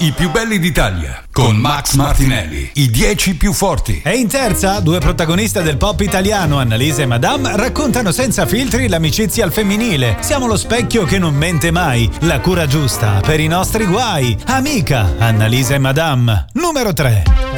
I più belli d'Italia con Max Martinelli, i 10 più forti. E in terza, due protagoniste del pop italiano, Annalisa e Madame, raccontano senza filtri l'amicizia al femminile. Siamo lo specchio che non mente mai, la cura giusta per i nostri guai. Amica, Annalisa e Madame. Numero 3.